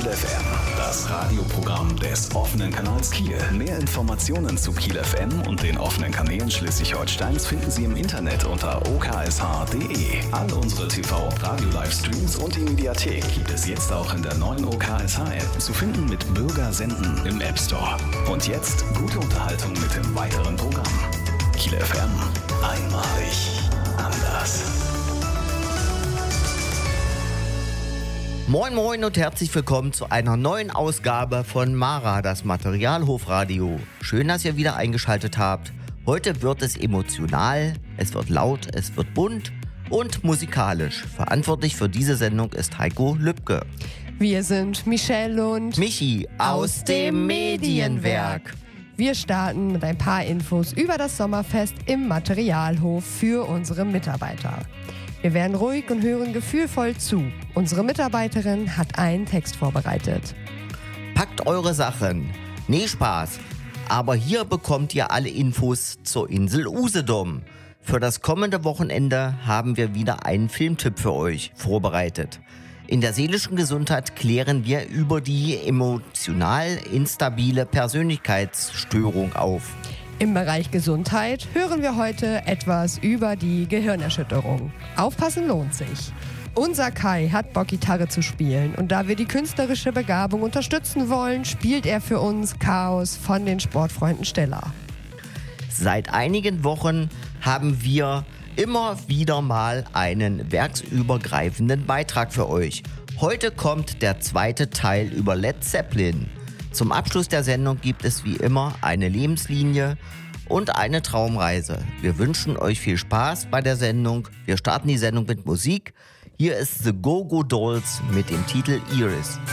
Kiel FM, das Radioprogramm des offenen Kanals Kiel. Mehr Informationen zu Kiel FM und den offenen Kanälen Schleswig-Holsteins finden Sie im Internet unter oksh.de. All unsere TV- und Radio-Livestreams und die Mediathek gibt es jetzt auch in der neuen OKSH-App, zu finden mit Bürgersenden im App Store. Und jetzt gute Unterhaltung mit dem weiteren Programm. Kiel FM, einmalig anders. Moin Moin und herzlich willkommen zu einer neuen Ausgabe von Mara, das Material-Hofradio. Schön, dass ihr wieder eingeschaltet habt. Heute wird es emotional, es wird laut, es wird bunt und musikalisch. Verantwortlich für diese Sendung ist Heiko Lübke. Wir sind Michelle und Michi aus dem Medienwerk. Wir starten mit ein paar Infos über das Sommerfest im Materialhof für unsere Mitarbeiter. Wir werden ruhig und hören gefühlvoll zu. Unsere Mitarbeiterin hat einen Text vorbereitet. Packt eure Sachen. Nee, Spaß. Aber hier bekommt ihr alle Infos zur Insel Usedom. Für das kommende Wochenende haben wir wieder einen Filmtipp für euch vorbereitet. In der seelischen Gesundheit klären wir über die emotional instabile Persönlichkeitsstörung auf. Im Bereich Gesundheit hören wir heute etwas über die Gehirnerschütterung. Aufpassen lohnt sich. Unser Kai hat Bock, Gitarre zu spielen, und da wir die künstlerische Begabung unterstützen wollen, spielt er für uns Chaos von den Sportfreunden Stella. Seit einigen Wochen haben wir immer wieder mal einen werksübergreifenden Beitrag für euch. Heute kommt der zweite Teil über Led Zeppelin. Zum Abschluss der Sendung gibt es wie immer eine Lebenslinie und eine Traumreise. Wir wünschen euch viel Spaß bei der Sendung. Wir starten die Sendung mit Musik. Hier ist The Go-Go Dolls mit dem Titel Iris.